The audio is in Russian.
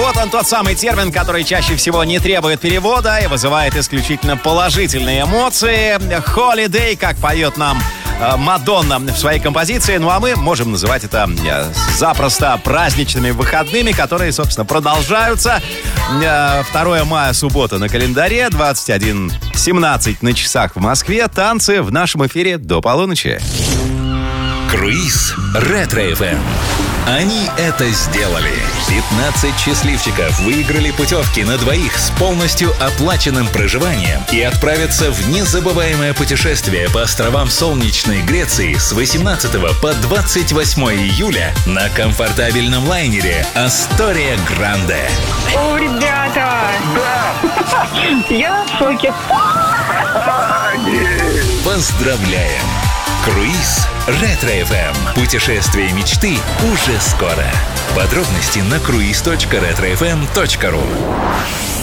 Вот он, тот самый термин, который чаще всего не требует перевода и вызывает исключительно положительные эмоции. Holiday, как поет нам Мадонна в своей композиции. Ну а мы можем называть это запросто праздничными выходными, которые, собственно, продолжаются. 2 мая, суббота на календаре, 21:17 на часах в Москве. Танцы в нашем эфире до полуночи. Круиз Ретро-ФМ. Они это сделали. 15 счастливчиков выиграли путевки на двоих с полностью оплаченным проживанием и отправятся в незабываемое путешествие по островам солнечной Греции с 18 по 28 июля на комфортабельном лайнере «Астория Гранде». О, ребята! Я в шоке. Поздравляем! Круиз Ретро-ФМ. Путешествие мечты уже скоро. Подробности на cruise.retrofm.ru.